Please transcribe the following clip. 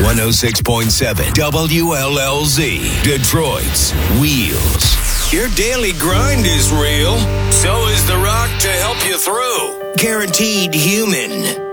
106.7 WLLZ, Detroit's Wheels. Your daily grind is real. So is The Rock to help you through. Guaranteed human.